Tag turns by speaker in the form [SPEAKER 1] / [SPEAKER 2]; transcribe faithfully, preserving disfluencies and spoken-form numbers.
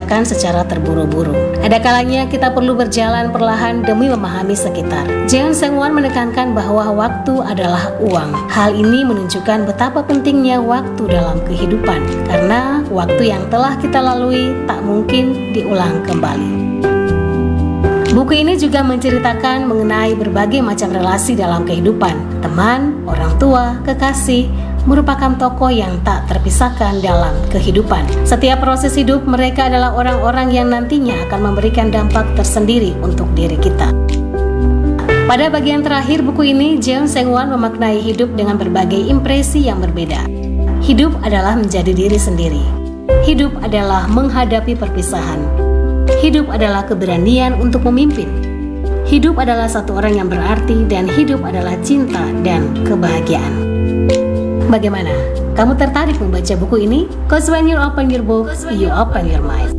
[SPEAKER 1] dirasakan secara terburu-buru. Ada kalanya kita perlu berjalan perlahan demi memahami sekitar. Jeon Seung-wan menekankan bahwa waktu adalah uang. Hal ini menunjukkan betapa pentingnya waktu dalam kehidupan, karena waktu yang telah kita lalui tak mungkin diulang kembali. Buku ini juga menceritakan mengenai berbagai macam relasi dalam kehidupan. Teman, orang tua, kekasih merupakan tokoh yang tak terpisahkan dalam kehidupan. Setiap proses hidup mereka adalah orang-orang yang nantinya akan memberikan dampak tersendiri untuk diri kita. Pada bagian terakhir buku ini, Jeon Seung-wan memaknai hidup dengan berbagai impresi yang berbeda. Hidup adalah menjadi diri sendiri. Hidup adalah menghadapi perpisahan. Hidup adalah keberanian untuk memimpin. Hidup adalah satu orang yang berarti, dan hidup adalah cinta dan kebahagiaan. Bagaimana? Kamu tertarik membaca buku ini? Cause when you open your book, you open your mind.